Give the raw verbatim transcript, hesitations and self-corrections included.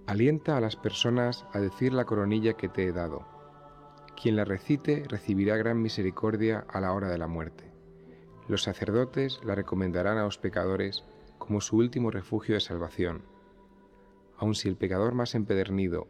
Alienta a las personas a decir la coronilla que te he dado. Quien la recite recibirá gran misericordia a la hora de la muerte. Los sacerdotes la recomendarán a los pecadores como su último refugio de salvación. Aun si el pecador más empedernido